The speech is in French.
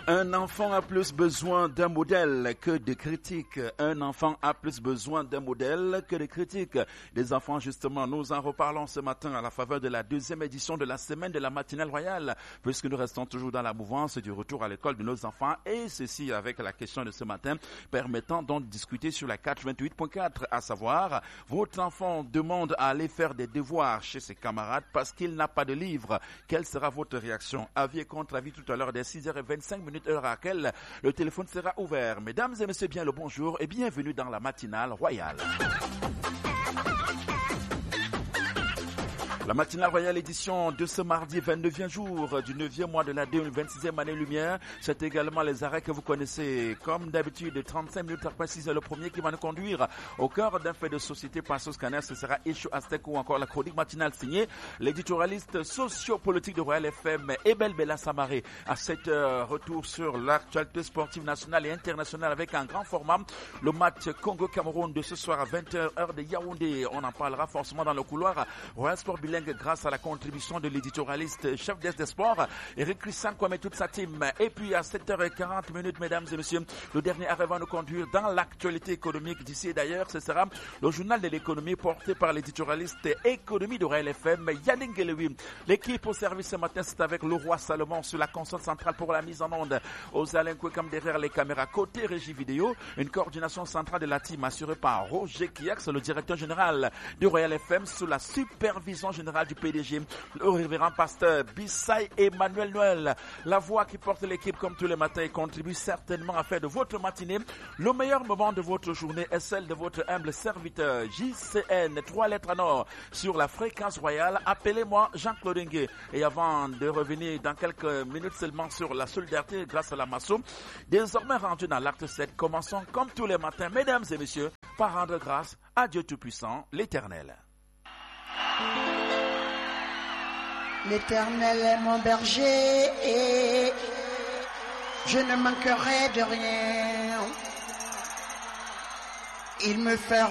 Un enfant a plus besoin d'un modèle que de critiques. Un enfant a plus besoin d'un modèle que de critiques. Les enfants, justement, nous en reparlons ce matin à la faveur de la deuxième édition de la semaine de la matinale royale, puisque nous restons toujours dans la mouvance du retour à l'école de nos enfants, et ceci avec la question de ce matin, permettant donc de discuter sur la 428.4, à savoir, votre enfant demande à aller faire des devoirs chez ses camarades parce qu'il n'a pas de livre. Quelle sera votre réaction? Avis et contre-avis tout à l'heure des 6h25, heure à laquelle le téléphone sera ouvert. Mesdames et messieurs, bien le bonjour et bienvenue dans la matinale royale. La matinale royale édition de ce mardi 29e jour du 9e mois de la 26e année lumière, c'est également les arrêts que vous connaissez. Comme d'habitude, 35 minutes après 6 heures, le premier qui va nous conduire au cœur d'un fait de société par au scanner, ce sera Isho Aztec ou encore la chronique matinale signée l'éditorialiste sociopolitique de Royal FM, Ebel Bella Samaré. À 7 heures, retour sur l'actualité sportive nationale et internationale avec un grand format. Le match Congo-Cameroun de ce soir à 20h, heure de Yaoundé. On en parlera forcément dans le couloir Royal Sport grâce à la contribution de l'éditorialiste chef des sports, Eric Christian Kwame et toute sa team. Et puis à 7h40, mesdames et messieurs, le dernier arrêt va nous conduire dans l'actualité économique d'ici et d'ailleurs. Ce sera le journal de l'économie porté par l'éditorialiste économie de Royal FM, Yannick Guelewi. L'équipe au service ce matin, c'est avec le roi Salomon sur la console centrale pour la mise en onde. Aux Alain comme derrière les caméras, côté régie vidéo, une coordination centrale de la team assurée par Roger Kiax, le directeur général de Royal FM, sous la supervision général du PDG, le révérend pasteur Bissay Emmanuel Noël, la voix qui porte l'équipe comme tous les matins et contribue certainement à faire de votre matinée le meilleur moment de votre journée est celle de votre humble serviteur JCN, 3 lettres en or sur la fréquence royale. Appelez-moi Jean-Claude Ngué. Et avant de revenir dans quelques minutes seulement sur la solidarité grâce à la Masso, désormais rendu dans l'acte 7, commençons comme tous les matins, mesdames et messieurs, par rendre grâce à Dieu Tout-Puissant, l'Éternel. L'Éternel est mon berger et je ne manquerai de rien. Il me fait